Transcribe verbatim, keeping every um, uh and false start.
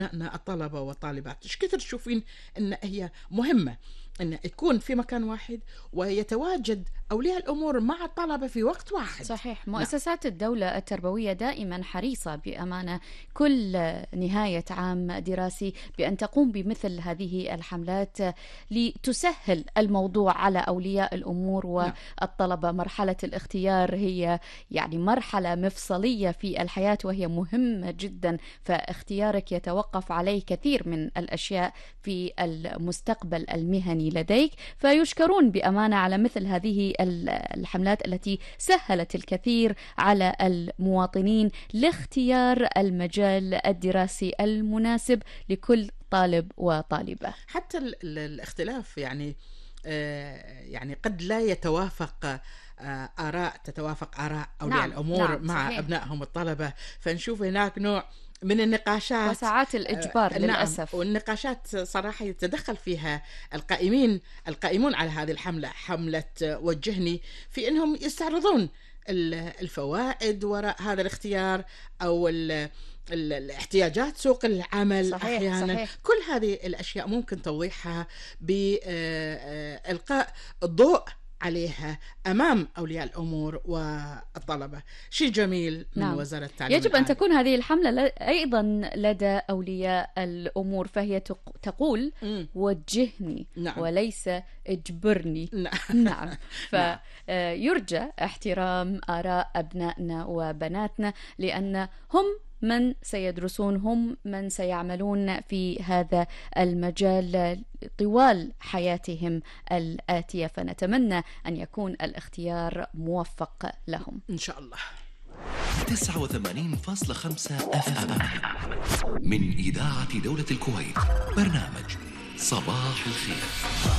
أبنائنا الطلبة والطالبات. إيش كثر تشوفين أن هي مهمة أن يكون في مكان واحد ويتواجد أولياء الأمور مع الطلبة في وقت واحد. صحيح. نعم. مؤسسات الدولة التربوية دائما حريصة بأمانة كل نهاية عام دراسي بأن تقوم بمثل هذه الحملات لتسهل الموضوع على أولياء الأمور والطلبة. مرحلة الاختيار هي يعني مرحلة مفصلية في الحياة وهي مهمة جدا، فاختيارك يتوقف عليه كثير من الأشياء في المستقبل المهني لديك، فيشكرون بأمانة على مثل هذه الحملات التي سهلت الكثير على المواطنين لاختيار المجال الدراسي المناسب لكل طالب وطالبة. حتى ال ال الاختلاف يعني آه يعني قد لا يتوافق آه آراء تتوافق آراء أولياء نعم. الأمور نعم. مع صحيح. أبنائهم الطلبة، فنشوف هناك نوع من النقاشات وساعات الإجبار آه للأسف. نعم، والنقاشات صراحة يتدخل فيها القائمين القائمون على هذه الحملة، حملة وجهني، في أنهم يستعرضون الفوائد وراء هذا الاختيار أو الاحتياجات سوق العمل. صحيح. أحيانا صحيح. كل هذه الأشياء ممكن توضيحها بإلقاء الضوء عليها أمام أولياء الأمور والطلبة. شيء جميل من نعم. وزارة التعليم يجب العالي. أن تكون هذه الحملة أيضا لدى أولياء الأمور، فهي تقول مم. وجهني نعم. وليس اجبرني. نعم. نعم. فيرجى احترام آراء أبنائنا وبناتنا، لأن هم من سيدرسون، هم من سيعملون في هذا المجال طوال حياتهم الآتية، فنتمنى أن يكون الاختيار موفق لهم إن شاء الله. تسعة وثمانين فاصلة خمسة أف أم من إذاعة دولة الكويت، برنامج صباح الخير.